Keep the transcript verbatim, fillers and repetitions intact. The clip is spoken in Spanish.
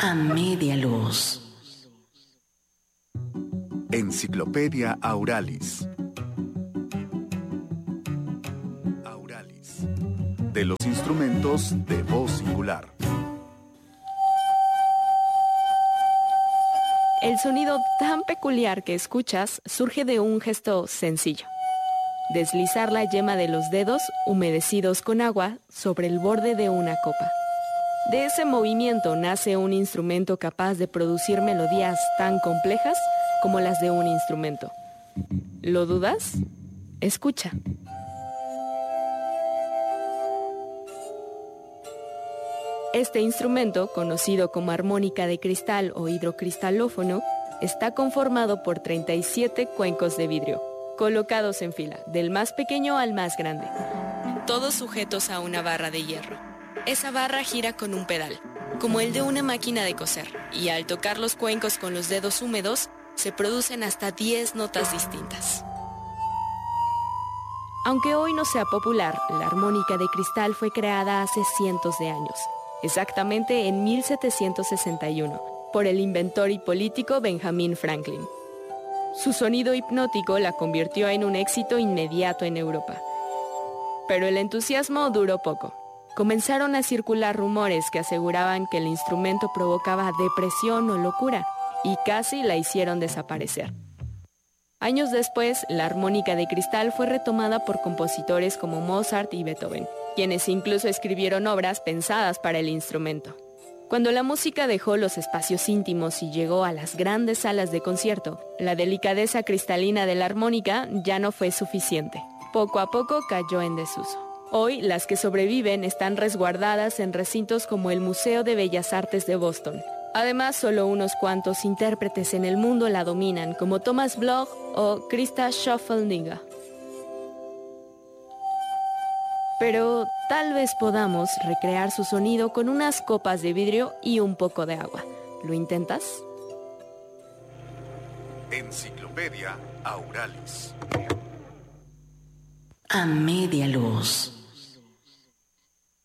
A media luz. Enciclopedia Auralis. Auralis. De los instrumentos de voz singular. El sonido tan peculiar que escuchas surge de un gesto sencillo. Deslizar la yema de los dedos, humedecidos con agua, sobre el borde de una copa. De ese movimiento nace un instrumento capaz de producir melodías tan complejas como las de un instrumento. ¿Lo dudas? Escucha. Este instrumento, conocido como armónica de cristal o hidrocristalófono, está conformado por treinta y siete cuencos de vidrio, colocados en fila, del más pequeño al más grande, todos sujetos a una barra de hierro. Esa barra gira con un pedal, como el de una máquina de coser, y al tocar los cuencos con los dedos húmedos, se producen hasta diez notas distintas. Aunque hoy no sea popular, la armónica de cristal fue creada hace cientos de años, exactamente en mil setecientos sesenta y uno, por el inventor y político Benjamin Franklin. Su sonido hipnótico la convirtió en un éxito inmediato en Europa. Pero el entusiasmo duró poco. Comenzaron a circular rumores que aseguraban que el instrumento provocaba depresión o locura, y casi la hicieron desaparecer. Años después, la armónica de cristal fue retomada por compositores como Mozart y Beethoven, quienes incluso escribieron obras pensadas para el instrumento. Cuando la música dejó los espacios íntimos y llegó a las grandes salas de concierto, la delicadeza cristalina de la armónica ya no fue suficiente. Poco a poco cayó en desuso. Hoy, las que sobreviven están resguardadas en recintos como el Museo de Bellas Artes de Boston. Además, solo unos cuantos intérpretes en el mundo la dominan, como Thomas Bloch o Krista Schoffelniger. Pero tal vez podamos recrear su sonido con unas copas de vidrio y un poco de agua. ¿Lo intentas? Enciclopedia Auralis. A media luz.